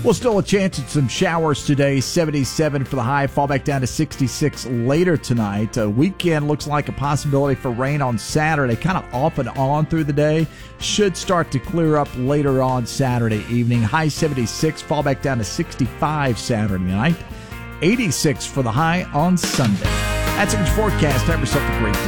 Well, still a chance at some showers today. 77 for the high. Fall back down to 66 later tonight. Weekend looks like a possibility for rain on Saturday, kind of off and on through the day. Should start to clear up later on Saturday evening. High 76. Fall back down to 65 Saturday night. 86 for the high on Sunday. That's your forecast. Have yourself a great day.